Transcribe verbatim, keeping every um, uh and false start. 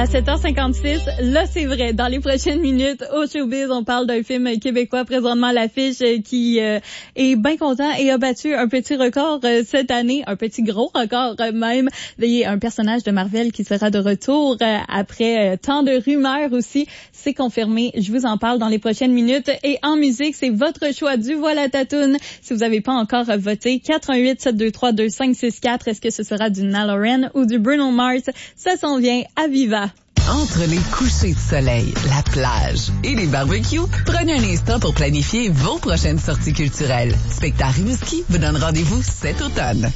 À sept heures cinquante-six, là c'est vrai, dans les prochaines minutes, au Showbiz, on parle d'un film québécois présentement à l'affiche qui euh, est bien content et a battu un petit record euh, cette année, un petit gros record euh, même. Il y a un personnage de Marvel qui sera de retour euh, après euh, tant de rumeurs aussi. C'est confirmé, je vous en parle dans les prochaines minutes. Et en musique, c'est votre choix du Voilà ta toune. Si vous n'avez pas encore voté, quatre un huit, sept deux trois, deux cinq six quatre, est-ce que ce sera du Niall Horan ou du Bruno Mars? Ça s'en vient à Viva. Entre les couchers de soleil, la plage et les barbecues, prenez un instant pour planifier vos prochaines sorties culturelles. Spectacle Rimouski vous donne rendez-vous cet automne.